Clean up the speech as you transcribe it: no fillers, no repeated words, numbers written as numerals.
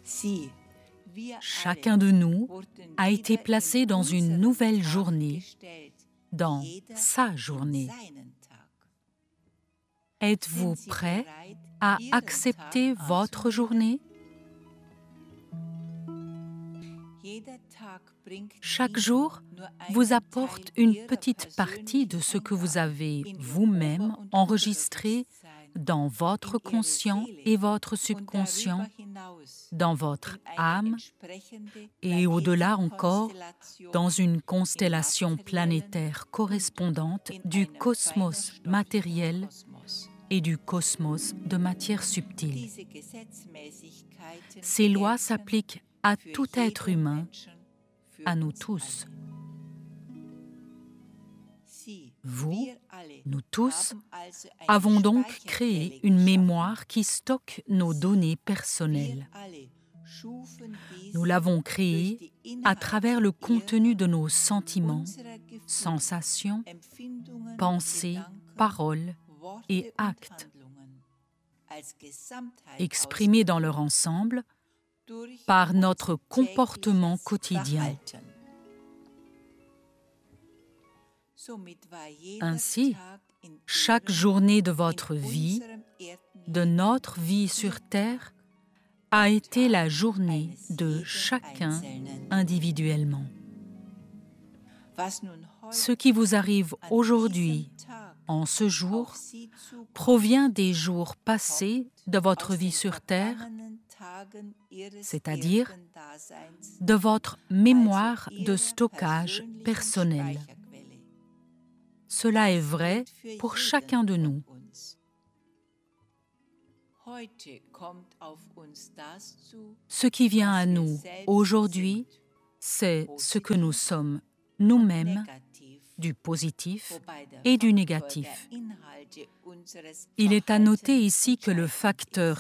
Chacun de nous a été placé dans une nouvelle journée, dans sa journée. Êtes-vous prêt à accepter votre journée? Chaque jour vous apporte une petite partie de ce que vous avez vous-même enregistré dans votre conscient et votre subconscient, dans votre âme et au-delà encore, dans une constellation planétaire correspondante du cosmos matériel et du cosmos de matière subtile. Ces lois s'appliquent à tout être humain, à nous tous. Vous, nous tous, avons donc créé une mémoire qui stocke nos données personnelles. Nous l'avons créée à travers le contenu de nos sentiments, sensations, pensées, paroles et actes, exprimés dans leur ensemble par notre comportement quotidien. Ainsi, chaque journée de votre vie, de notre vie sur Terre, a été la journée de chacun individuellement. Ce qui vous arrive aujourd'hui, en ce jour, provient des jours passés de votre vie sur Terre, c'est-à-dire de votre mémoire de stockage personnel. Cela est vrai pour chacun de nous. Ce qui vient à nous aujourd'hui, c'est ce que nous sommes nous-mêmes, du positif et du négatif. Il est à noter ici que le facteur